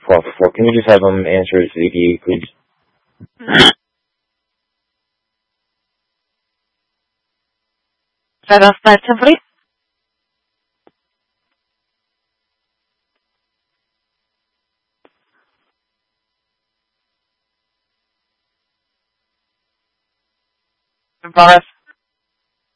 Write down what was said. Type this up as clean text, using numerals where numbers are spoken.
Can we just have him answer his CPE, please? Предоставьте free. Boris